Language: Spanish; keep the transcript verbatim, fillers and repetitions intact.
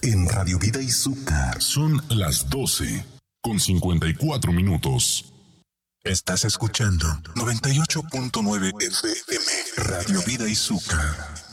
en Radio Vida y Azúcar. Son las doce con cincuenta y cuatro minutos. Estás escuchando noventa y ocho punto nueve F M, Radio Vida y Azúcar.